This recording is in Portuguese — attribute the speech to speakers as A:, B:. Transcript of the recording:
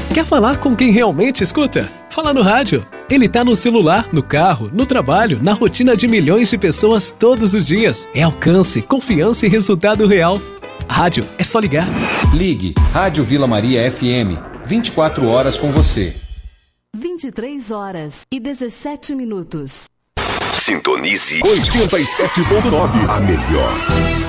A: Quer falar com quem realmente escuta? Fala no rádio. Ele tá no celular, no carro, no trabalho, na rotina de milhões de pessoas todos os dias. É alcance, confiança e resultado real. Rádio, é só ligar.
B: Ligue Rádio Vila Maria FM. 24 horas com você.
C: 23 horas e 17 minutos.
D: Sintonize
E: 87.9. A melhor